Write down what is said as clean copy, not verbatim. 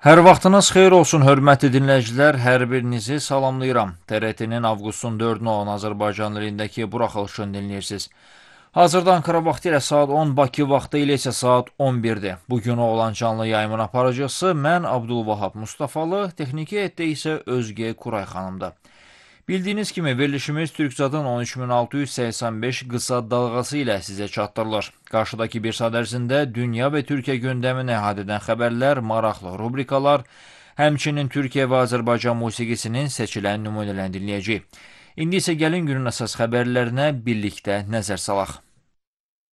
Hər vaxtınız xeyir olsun, hörmətli dinləyicilər, hər birinizi salamlayıram. TRT-nin avqustun 4-ünə olan Azərbaycan dilindəki buraxılışını dinləyirsiniz. Hazırda Ankara vaxtı ilə saat 10, Bakı vaxtı ilə isə saat 11-dir. Bugün olan canlı yayımın aparıcısı mən Abdulvahab Mustafalı, texniki heyətdə isə Özgə Kuray xanımdır. Bildiyiniz kimi verilişimiz Türkcadın 13685 qısa dalğası ilə sizə çatdırılır. Qarşıdakı bir saat ərzində dünya və Türkiyə gündəmini əhatə edən xəbərlər, maraqlı rubrikalar, həmçinin Türkiyə və Azərbaycan musiqisinin seçilən nümunələrini dinləyəcəyik. İndi isə gəlin günün əsas xəbərlərinə birlikdə nəzər salaq.